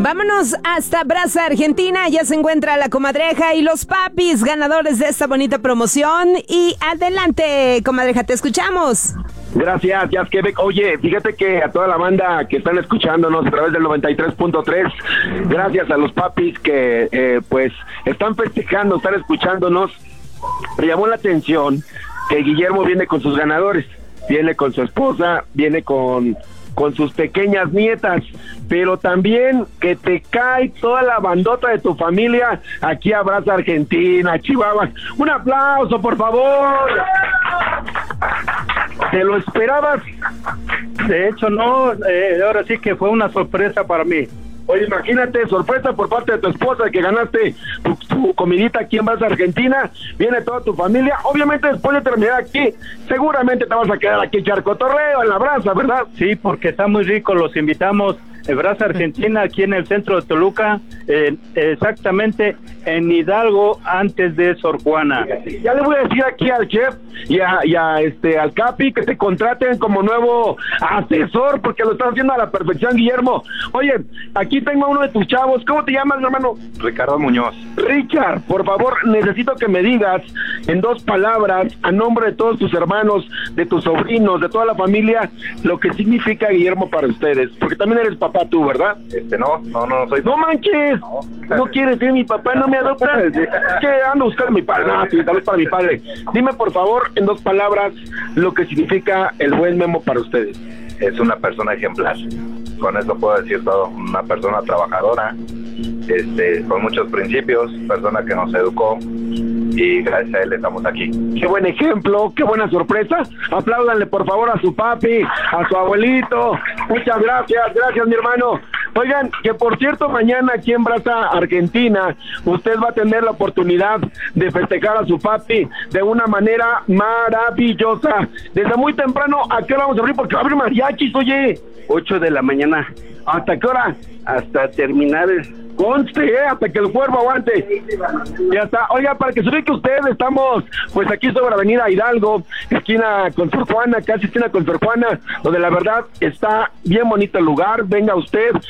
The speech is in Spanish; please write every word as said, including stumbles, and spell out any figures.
Vámonos hasta Braza, Argentina. Ya se encuentra la comadreja y los papis ganadores de esta bonita promoción. Y adelante, comadreja, te escuchamos. Gracias, Jazz Quebec. Oye, fíjate que a toda la banda que están escuchándonos a través del noventa y tres punto tres, gracias a los papis que eh, pues están festejando, están escuchándonos, me llamó la atención que Guillermo viene con sus ganadores, viene con su esposa, viene con, con sus pequeñas nietas, pero también que te cae toda la bandota de tu familia aquí a Braza, Argentina, Chihuahua. Un aplauso, por favor. ¿Te lo esperabas? De hecho, no, eh, ahora sí que fue una sorpresa para mí. Oye, imagínate, sorpresa por parte de tu esposa de que ganaste tu, tu comidita aquí en Braza, Argentina. Viene toda tu familia. Obviamente, después de terminar aquí, seguramente te vas a quedar aquí echar cotorreo en la Braza, ¿verdad? Sí, porque está muy rico. Los invitamos en Braza, Argentina, aquí en el centro de Toluca, eh, exactamente en Hidalgo, antes de Sor Juana. Ya le voy a decir aquí al chef y a, y a este al Capi que te contraten como nuevo asesor, porque lo estás haciendo a la perfección, Guillermo. Oye, aquí tengo a uno de tus chavos. ¿Cómo te llamas, hermano? Ricardo Muñoz. Richard, por favor, necesito que me digas en dos palabras, a nombre de todos tus hermanos, de tus sobrinos, de toda la familia, lo que significa Guillermo para ustedes, porque también eres papá tú, ¿verdad? Este, no, no, no soy... ¡No manches! No, no quieres ser mi papá, no me adoptas. ¿Qué ando buscando a mi padre? No, sí, tal vez para mi padre. Dime, por favor, en dos palabras, lo que significa el buen Memo para ustedes. Es una persona ejemplar. Con eso puedo decir todo. Una persona trabajadora, este, con muchos principios, persona que nos educó, y gracias a él estamos aquí. Qué buen ejemplo, qué buena sorpresa. Apláudanle por favor a su papi, a su abuelito. Muchas gracias, gracias mi hermano. Oigan, que por cierto, mañana aquí en Braza, Argentina, usted va a tener la oportunidad de festejar a su papi de una manera maravillosa. Desde muy temprano, ¿a qué hora vamos a abrir? Porque va a abrir mariachis, oye. ocho de la mañana. ¿Hasta qué hora? Hasta terminar el... Conste, ¿eh? Hasta que el cuervo aguante. Ya está. Oiga, para que se ubique usted, estamos pues aquí sobre Avenida Hidalgo, esquina con Sor Juana, casi esquina con Sor Juana, donde la verdad está bien bonito el lugar. Venga usted,